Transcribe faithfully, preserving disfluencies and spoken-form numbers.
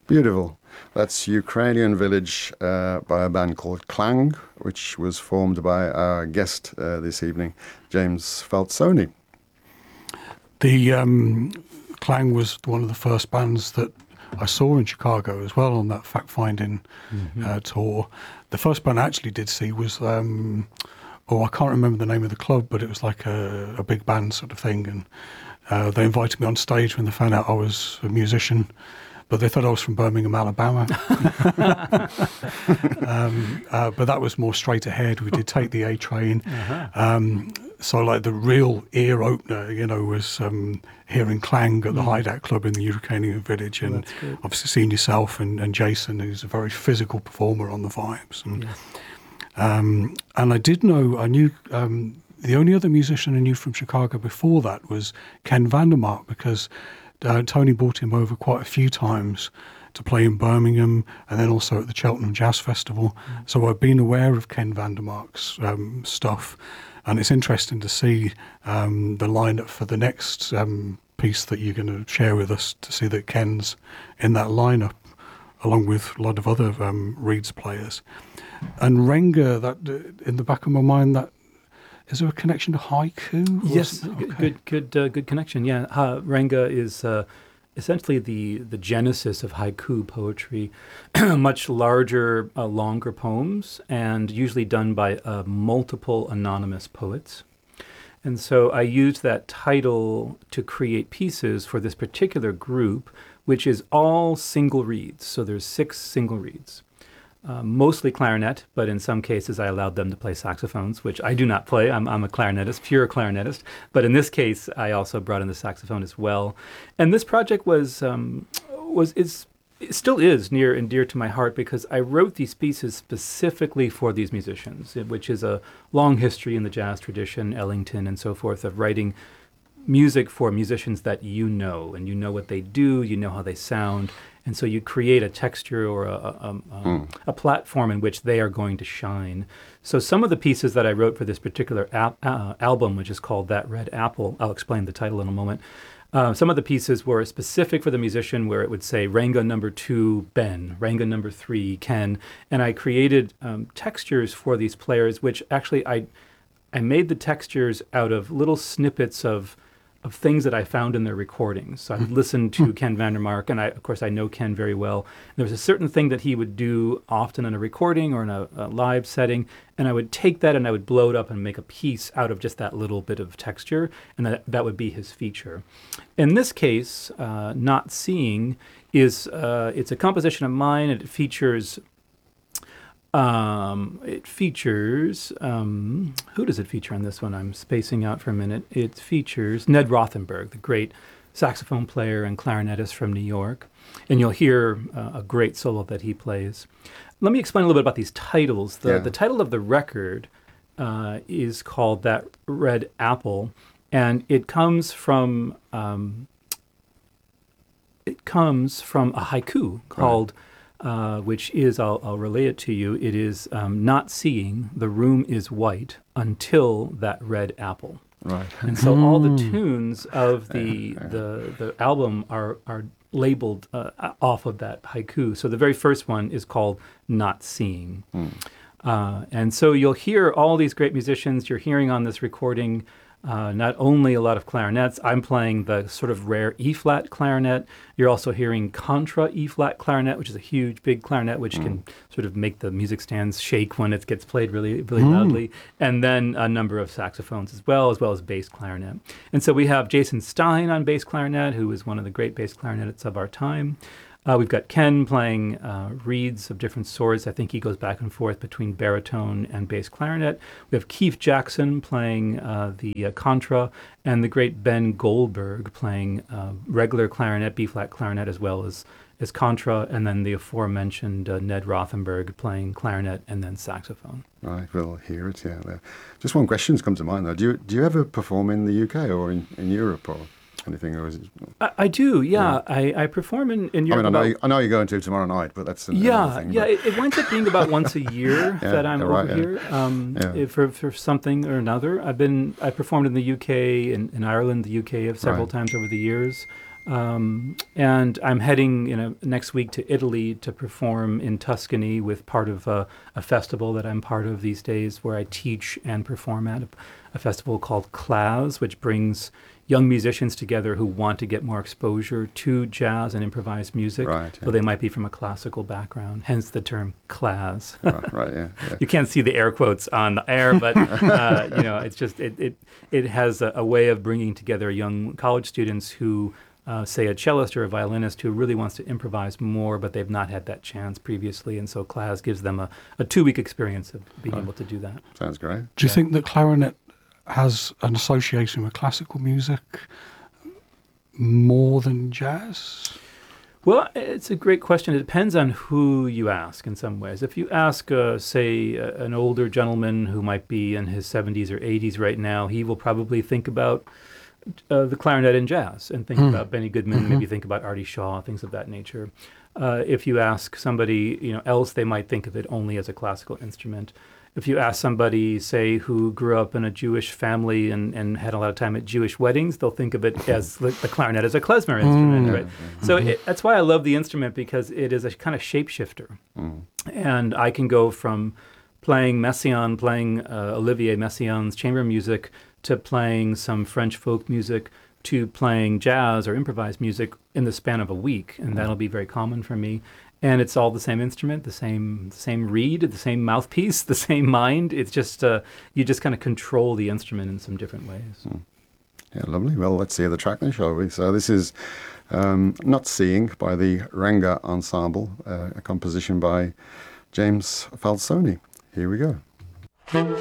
Beautiful. That's Ukrainian Village uh, by a band called Clang, which was formed by our guest uh, this evening, James Falzoni. The um, Clang was one of the first bands that I saw in Chicago as well on that fact-finding mm-hmm. uh, tour. The first band I actually did see was, um, oh, I can't remember the name of the club, but it was like a, a big band sort of thing. And uh, they invited me on stage when they found out I was a musician, but they thought I was from Birmingham, Alabama. um, uh, but that was more straight ahead. We did take the A train. Uh-huh. Um, so like the real ear opener, you know, was um, hearing Clang at the mm. Hideout Club in the Ukrainian Village, and oh, obviously seeing yourself and, and Jason, who's a very physical performer on the vibes. And, yes. um, and I did know, I knew, um, the only other musician I knew from Chicago before that was Ken Vandermark, because Uh, Tony brought him over quite a few times to play in Birmingham and then also at the Cheltenham Jazz Festival. Mm. So I've been aware of Ken Vandermark's um, stuff, and it's interesting to see um, the lineup for the next um, piece that you're going to share with us, to see that Ken's in that lineup along with a lot of other um, Reeds players. And Renga, that uh, in the back of my mind, that is there a connection to haiku? Yes, okay. good, good, uh, good connection. Yeah, uh, Renga is uh, essentially the the genesis of haiku poetry, much larger, uh, longer poems, and usually done by uh, multiple anonymous poets. And so I used that title to create pieces for this particular group, which is all single reeds. So there's six single reeds. Uh, mostly clarinet, but in some cases I allowed them to play saxophones, which I do not play. I'm, I'm a clarinetist, pure clarinetist. But in this case, I also brought in the saxophone as well. And this project was, um, was is, it still is near and dear to my heart, because I wrote these pieces specifically for these musicians, which is a long history in the jazz tradition, Ellington and so forth, of writing music for musicians that you know, and you know what they do, you know how they sound. And so you create a texture or a, a, a, mm. a platform in which they are going to shine. So some of the pieces that I wrote for this particular ap- uh, album, which is called That Red Apple, I'll explain the title in a moment. Uh, some of the pieces were specific for the musician, where it would say Renga number two, Ben, Renga number three, Ken. And I created um, textures for these players, which actually I, I made the textures out of little snippets of of things that I found in their recordings. So I listened to Ken Vandermark, and I, of course, I know Ken very well. There was a certain thing that he would do often in a recording or in a, a live setting, and I would take that and I would blow it up and make a piece out of just that little bit of texture, and that, that would be his feature. In this case, uh, Not Seeing is, uh, it's a composition of mine, and it features Um, it features, um, who does it feature on this one? I'm spacing out for a minute. It features Ned Rothenberg, the great saxophone player and clarinetist from New York. And you'll hear uh, a great solo that he plays. Let me explain a little bit about these titles. The, yeah. the title of the record uh, is called That Red Apple, and it comes from um, it comes from a haiku called... Right. Uh, which is, I'll, I'll relay it to you, it is um, not seeing, the room is white until that red apple. Right. And so all the tunes of the yeah, yeah. the the album are, are labeled uh, off of that haiku. So the very first one is called Not Seeing. Mm. Uh, and so you'll hear all these great musicians. You're hearing on this recording Uh, not only a lot of clarinets. I'm playing the sort of rare E-flat clarinet. You're also hearing contra E-flat clarinet, which is a huge, big clarinet, which mm. can sort of make the music stands shake when it gets played really, really mm. loudly. And then a number of saxophones as well, as well as bass clarinet. And so we have Jason Stein on bass clarinet, who is one of the great bass clarinetists of our time. Uh, we've got Ken playing uh, reeds of different sorts. I think he goes back and forth between baritone and bass clarinet. We have Keith Jackson playing uh, the uh, contra, and the great Ben Goldberg playing uh, regular clarinet, B-flat clarinet, as well as, as contra, and then the aforementioned uh, Ned Rothenberg playing clarinet and then saxophone. Right, we'll hear it, yeah. There. Just one question's come to mind, though. Do you, do you ever perform in the U K or in, in Europe or anything? Or is it... I, I do, yeah. yeah. I, I perform in, in Europe. I mean, I know, about... you, I know you're going to tomorrow night, but that's an, yeah, another thing. Yeah, but... it, it winds up being about once a year yeah, that I'm right, over yeah. here um, yeah. for for something or another. I've been I performed in the U K, in, in Ireland, the U K, several right. times over the years. Um, and I'm heading, you know, next week to Italy to perform in Tuscany with part of a, a festival that I'm part of these days, where I teach and perform at a, a festival called CLAS, which brings young musicians together who want to get more exposure to jazz and improvised music, Right, but yeah. they might be from a classical background, hence the term CLAS. Right, right, yeah, yeah. You can't see the air quotes on the air, but uh, you know, it's just it it, it has a, a way of bringing together young college students who, uh, say, a cellist or a violinist who really wants to improvise more, but they've not had that chance previously, and so CLAS gives them a, a two-week experience of being able to do that. Sounds great. Do you Yeah. think that clarinet has an association with classical music more than jazz? Well, it's a great question. It depends on who you ask in some ways. If you ask, uh, say, uh, an older gentleman who might be in his seventies or eighties right now, he will probably think about uh, the clarinet in jazz and think Mm. about Benny Goodman, maybe think about Artie Shaw, things of that nature. Uh, if you ask somebody, you know, else, they might think of it only as a classical instrument. If you ask somebody, say, who grew up in a Jewish family and, and had a lot of time at Jewish weddings, they'll think of it as the, the clarinet as a klezmer instrument, Mm. right? So it, that's why I love the instrument, because it is a kind of shapeshifter. Mm. And I can go from playing Messiaen, playing uh, Olivier Messiaen's chamber music, to playing some French folk music, to playing jazz or improvised music in the span of a week. And that'll be very common for me. And it's all the same instrument, the same the same reed, the same mouthpiece, the same mind. It's just, uh, you just kind of control the instrument in some different ways. Mm. Yeah, lovely. Well, let's hear the track then, shall we? So this is um, Not Seeing by the Ranga Ensemble, uh, a composition by James Falsoni. Here we go.